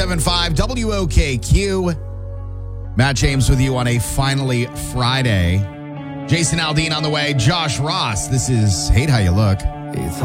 97.5 WOKQ. Matt James with you on a finally Friday. Jason Aldean on the way. Josh Ross. This is Hate How You Look. It's